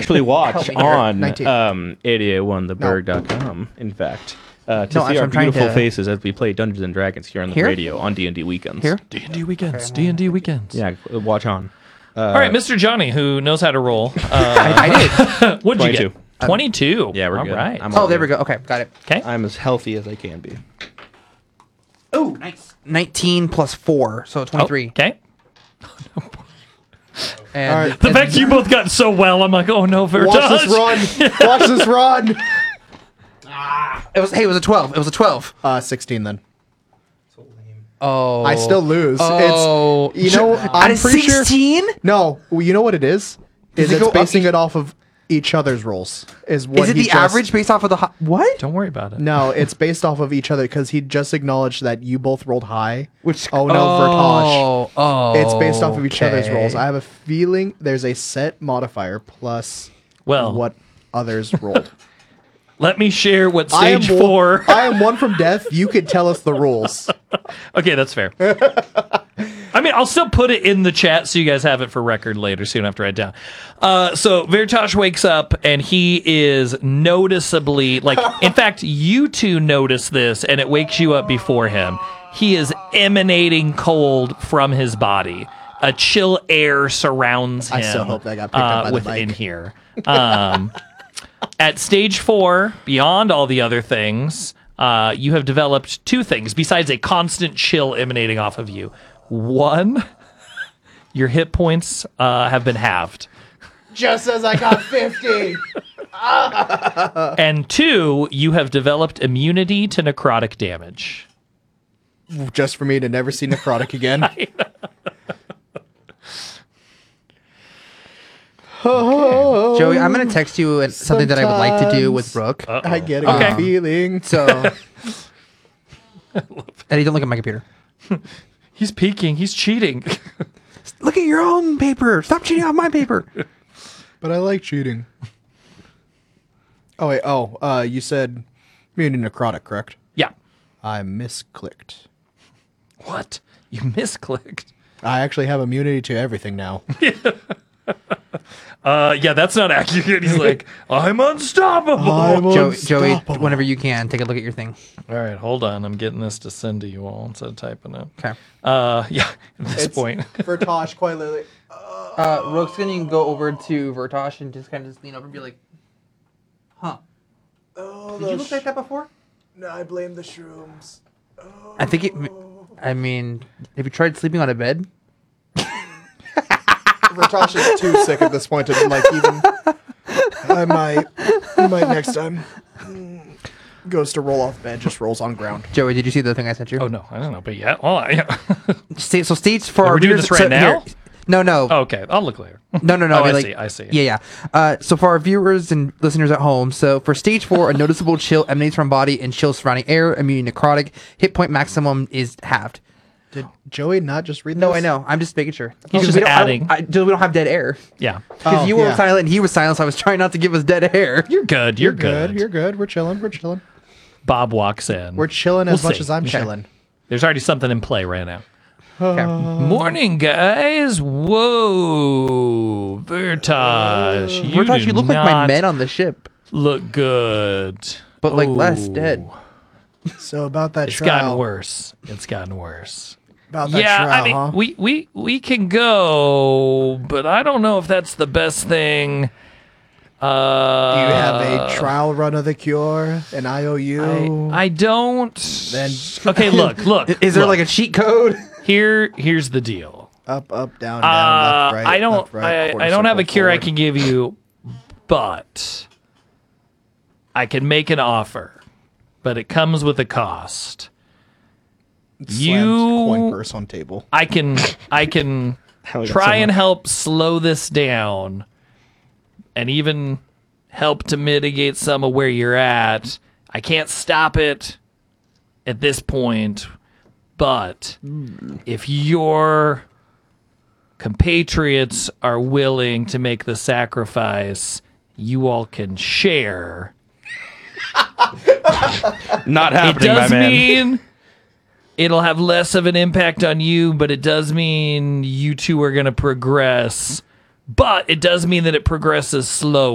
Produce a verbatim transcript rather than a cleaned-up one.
actually watch me here. on nineteen. um, eight eight one the berg dot com, in fact, uh, to No, see I'm our trying beautiful to- faces as we play Dungeons and Dragons here on the Here? radio on D and D weekends. Here? D and D weekends. D and D weekends. Yeah, watch on. Uh, All right, Mister Johnny, who knows how to roll. Uh, I, I did. what'd you twenty-two. get? twenty-two. Yeah, we're All good. right. I'm Oh, all there good. we go. Okay, got it. Okay. I'm as healthy as I can be. Oh, nice. nineteen plus four, so twenty-three. Okay. And, All right. The fact you both got so well, I'm like, oh no, Veritas. Watch this run. Watch this run. It was. Hey, it was a twelve. It was a twelve. Uh, sixteen then. Oh, I still lose. Oh, It's, you know, Out I'm of pretty sure. sixteen? No, well, you know what it is? Is Does it it's go up basing each- it off of each other's rolls. Is what Is it he the just- average based off of the hi- what? Don't worry about it. No, it's based off of each other because he just acknowledged that you both rolled high. Which? Oh no, Vertage. Oh, oh, It's based off of each other's rolls. okay. I have a feeling there's a set modifier plus Well, what others rolled. let me share what I am stage one- four. I am one from death. You could tell us the rules. Okay, that's fair. I mean, I'll still put it in the chat so you guys have it for record later, so you don't have to write it down. Uh, so Veritas wakes up and he is noticeably, like, in fact, you two notice this and it wakes you up before him. He is emanating cold from his body. A chill air surrounds him. I still hope that got picked up uh, by the within mic. here. Um, at stage four, beyond all the other things, uh, you have developed two things besides a constant chill emanating off of you. One, your hit points uh, have been halved. Just as I got fifty. And two, you have developed immunity to necrotic damage. Just for me to never see necrotic again. Joey, I'm gonna text you and something that I would like to do with Brooke. I get a Okay. good feeling. So, Eddie, don't look at my computer. He's peeking. He's cheating. Look at your own paper. Stop cheating off my paper. But I like cheating. Oh wait, oh, uh, you said immunity necrotic, correct? Yeah. I misclicked. What? You misclicked. I actually have immunity to everything now. Uh, yeah, that's not accurate. He's like, I'm unstoppable. I'm Joey, Joey, unstoppable. whenever you can, take a look at your thing. All right, hold on. I'm getting this to send to you all instead of typing it. Okay. Uh, yeah, at this It's point. for Tosh, quite literally. Uh, Roke's gonna go over to Vertosh and just kind of just lean over and be like, "Huh? Oh, Did you look like that before?" No, I blame the shrooms. I think it. I mean, have you tried sleeping on a bed? Vertosh is too sick at this point to like even. I might, I might next time. Goes to roll off bed, just rolls on ground. Joey, did you see the thing I sent you? Oh, no, I don't know. But yeah, well, yeah. Sta- so states for Are we our doing viewers- this right so now? here- no, no, Oh, okay, I'll look later. no, no, no. Oh, I, I mean, like, see, I see. Yeah, yeah. Uh, so for our viewers and listeners at home, so for stage four, a noticeable chill emanates from body and chill surrounding air. Immune necrotic. Hit point maximum is halved. Did Joey not just read No, this? I know. I'm just making sure. He's Because just we don't- I- adding. I, I, we don't have dead air. Yeah. Because Oh, you were yeah. silent and he was silent, so I was trying not to give us dead air. You're good. You're, You're good. good. You're good. We're chilling. We're chilling. Bob walks in. We're chilling We'll as much see. as I'm Okay. chilling. There's already something in play right now. Okay. Morning, guys. Whoa. Vertage. You Vertosh, do you look like my not men on the ship, look good. but like less Ooh. dead. So about that It's trial. gotten worse. It's gotten worse. About that Yeah, trial, I mean, huh? we, we we can go, but I don't know if that's the best thing. Uh, Do you have a trial run of the cure, an I O U? I, I don't. Then- Okay, look, look. Is there look. like a cheat code? here? Here's the deal. up, up, down, down, Uh, left, right. I don't. left, right, I, quarter I don't have a circle, cure I forward. can give you, but I can make an offer. But it comes with a cost. Slams You- coin purse on table. I can. I can Hell, we got try so and much. help slow this down, and even help to mitigate some of where you're at. I can't stop it at this point, but if your compatriots are willing to make the sacrifice, you all can share. Not It happening, my does man. mean it'll have less of an impact on you, but it does mean you two are going to progress. But it does mean that it progresses slow.